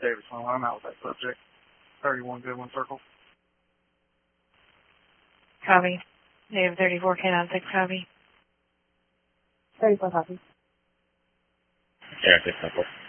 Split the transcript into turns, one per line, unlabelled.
Davis on. I'm out with that subject. 31 Goodwin Circle.
Copy. Native 34, K96, copy.
34 copy.
Yeah, 6 Central.